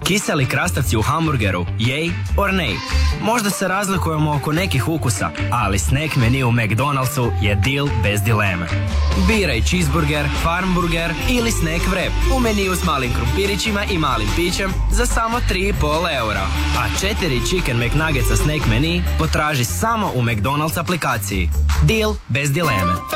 Kiseli krastavci u hamburgeru, yay or nay? Možda se razlikujemo oko nekih ukusa, ali snack menu u McDonald'su je deal bez dileme. Biraj cheeseburger, farmburger ili snack wrap u meniju s malim krumpirićima i malim pićem za samo 3,5 eura. A 4 Chicken McNuggets snack menu potraži samo u McDonald's aplikaciji. Deal bez dileme.